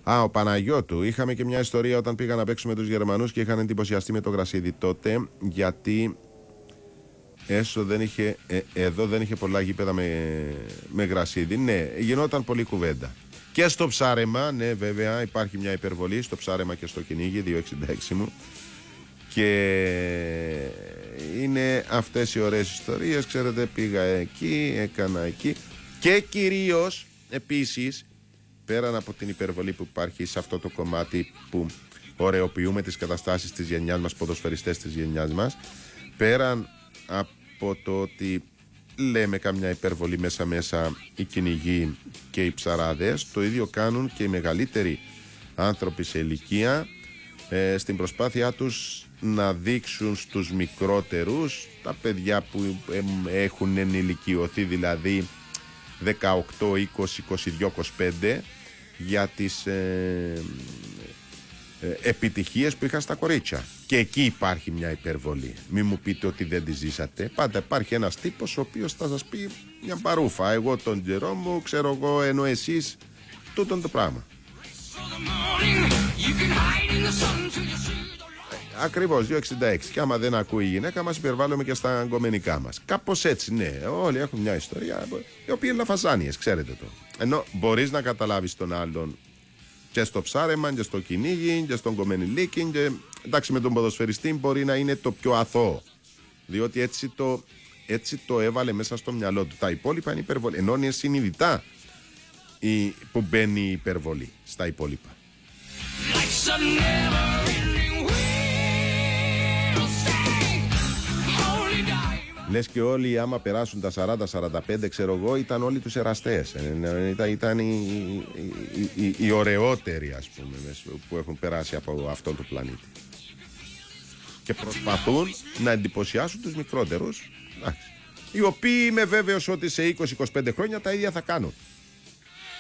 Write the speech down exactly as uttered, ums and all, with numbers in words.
Α, ο Παναγιώτου. Είχαμε και μια ιστορία όταν πήγα να παίξουμε τους Γερμανούς και είχαν εντυπωσιαστεί με το γρασίδι τότε, γιατί έσω δεν είχε, ε, εδώ δεν είχε πολλά γήπεδα με, με γρασίδι. Ναι, γινόταν πολλή κουβέντα. Και στο ψάρεμα, ναι, βέβαια, υπάρχει μια υπερβολή στο ψάρεμα και στο κυνήγι, δύο εξήντα έξι μου. Και είναι αυτές οι ωραίες ιστορίες. Ξέρετε, πήγα εκεί, έκανα εκεί. Και κυρίως, επίσης, πέραν από την υπερβολή που υπάρχει σε αυτό το κομμάτι που ωρεοποιούμε τις καταστάσεις της γενιάς μας, ποδοσφαιριστές της γενιάς μας, πέραν από το ότι λέμε καμιά υπερβολή μέσα μέσα οι κυνηγοί και οι ψαράδες, το ίδιο κάνουν και οι μεγαλύτεροι άνθρωποι σε ηλικία, ε, στην προσπάθειά τους να δείξουν στους μικρότερους, τα παιδιά που ε, έχουν ενηλικιωθεί, δηλαδή δεκαοκτώ, είκοσι, είκοσι δύο, είκοσι πέντε, για τις ε, ε, επιτυχίες που είχαν στα κορίτσια. Και εκεί υπάρχει μια υπερβολή. Μην μου πείτε ότι δεν τη ζήσατε. Πάντα υπάρχει ένας τύπος ο οποίος θα σας πει μια παρούφα. Εγώ τον καιρό μου, ξέρω εγώ, ενώ εσείς τούτον το πράγμα. Ακριβώς, δύο εξήντα έξι. Και άμα δεν ακούει η γυναίκα μας, υπερβάλλουμε και στα αγκομενικά μας. Κάπως έτσι, ναι. Όλοι έχουν μια ιστορία, η οποία είναι λαφαζάνιες, ξέρετε το. Ενώ μπορείς να καταλάβεις τον άλλον και στο ψάρεμα, και στο κυνήγι, και στον κομμενιλίκι. Και εντάξει, με τον ποδοσφαιριστή μπορεί να είναι το πιο αθώο. Διότι έτσι το, έτσι το έβαλε μέσα στο μυαλό του. Τα υπόλοιπα είναι υπερβολή. Ενώ είναι συνειδητά η, που μπαίνει η υπερβολή στα υπόλοιπα. Λες και όλοι άμα περάσουν τα σαράντα σαράντα πέντε, ξέρω εγώ, ήταν όλοι τους εραστές. Ήταν, ήταν οι, οι, οι, οι ωραιότεροι, ας πούμε, που έχουν περάσει από αυτόν τον πλανήτη. Και προσπαθούν να εντυπωσιάσουν τους μικρότερους, οι οποίοι είμαι βέβαιος ότι σε είκοσι με είκοσι πέντε χρόνια τα ίδια θα κάνουν.